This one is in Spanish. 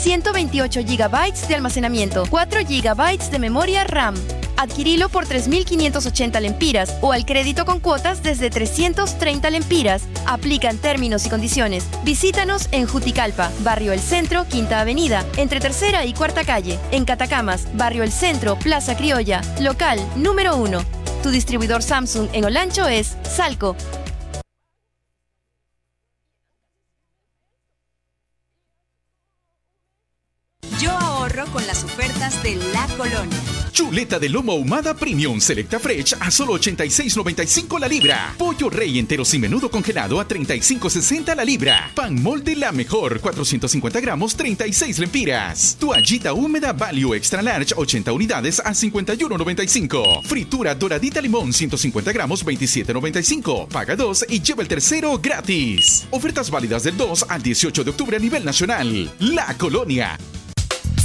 128 GB de almacenamiento, 4 GB de memoria RAM. Adquirilo por 3.580 lempiras o al crédito con cuotas desde 330 lempiras. Aplican términos y condiciones. Visítanos en Juticalpa, Barrio El Centro, Quinta Avenida, entre Tercera y Cuarta Calle. En Catacamas, Barrio El Centro, Plaza Criolla, local número 1. Tu distribuidor Samsung en Olancho es Salco. Yo ahorro con las ofertas de La Colonia. Chuleta de lomo ahumada Premium Selecta Fresh a solo $86.95 la libra. Pollo rey entero sin menudo congelado a $35.60 la libra. Pan molde La Mejor 450 gramos 36 lempiras. Toallita húmeda Value Extra Large 80 unidades a $51.95. Fritura doradita limón 150 gramos 27.95. Paga 2 y lleva el tercero gratis. Ofertas válidas del 2 al 18 de octubre a nivel nacional. La Colonia.